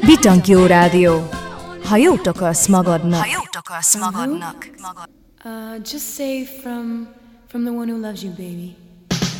Bitankió Rádió. Ha jót akarsz magadnak. Just say from the one who loves you, baby.